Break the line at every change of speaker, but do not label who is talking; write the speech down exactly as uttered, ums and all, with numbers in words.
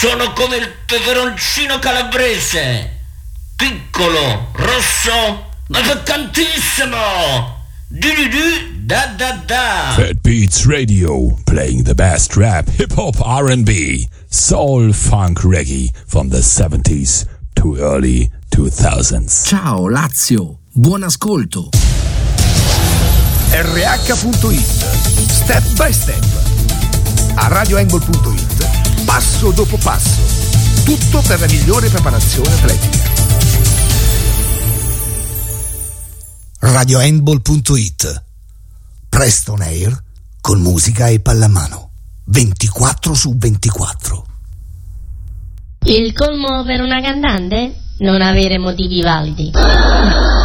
Sono come il peperoncino calabrese, piccolo, rosso, ma piccantissimo. Di-di-di, da da da.
Fat Beats Radio, playing the best rap, hip hop, R and B, soul, funk, reggae from the seventies to early two thousands.
Ciao Lazio, buon ascolto.
R H punto it, step by step. A radio handball punto it, passo dopo passo. Tutto per la migliore preparazione atletica. radio handball punto it, Preston Air con musica e pallamano ventiquattro su ventiquattro.
Il colmo per una cantante? Non avere motivi validi.